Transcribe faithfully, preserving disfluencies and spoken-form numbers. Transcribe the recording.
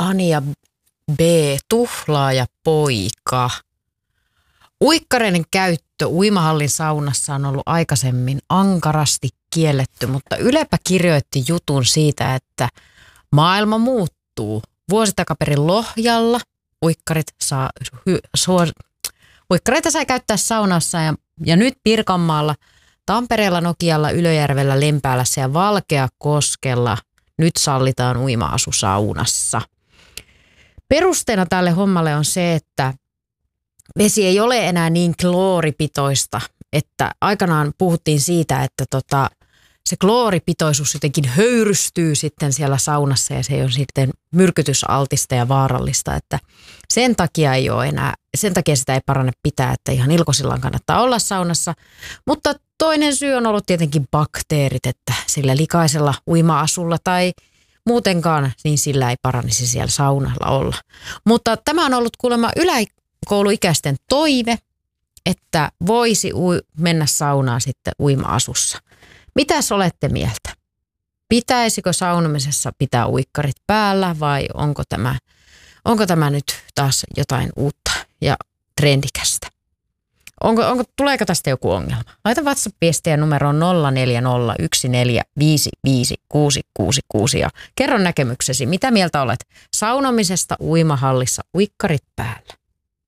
Anja B. Tuhlaaja poika. Uikkareiden käyttö uimahallin saunassa on ollut aikaisemmin ankarasti kielletty, mutta Ylepä kirjoitti jutun siitä, että maailma muuttuu. Vuosi takaperin Lohjalla uikkarit saa, hy, suor, uikkareita sai käyttää saunassa ja, ja nyt Pirkanmaalla, Tampereella, Nokialla, Ylöjärvellä, Lempäälässä ja Valkeakoskella nyt sallitaan uima-asu saunassa. Perusteena tälle hommalle on se, että vesi ei ole enää niin klooripitoista, että aikanaan puhuttiin siitä, että tota, se klooripitoisuus jotenkin höyrystyy sitten siellä saunassa ja se on sitten myrkytysaltista ja vaarallista, että sen takia ei ole enää, sen takia sitä ei parane pitää, että ihan ilkosillaan kannattaa olla saunassa, mutta toinen syy on ollut tietenkin bakteerit, että sillä likaisella uima-asulla tai muutenkaan, niin sillä ei paranisi siellä saunalla olla. Mutta tämä on ollut kuulemma yläkouluikäisten toive, että voisi ui- mennä saunaan sitten uima-asussa. Mitäs olette mieltä? Pitäisikö saunomisessa pitää uikkarit päällä vai onko tämä, onko tämä nyt taas jotain uutta ja trendikästä? Onko, onko, tuleeko tästä joku ongelma? Laita WhatsApp-viestiä numeroon nolla neljä nolla yksi neljä viisi viisi kuusi kuusi kuusi ja kerro näkemyksesi. Mitä mieltä olet saunomisesta uimahallissa uikkarit päällä?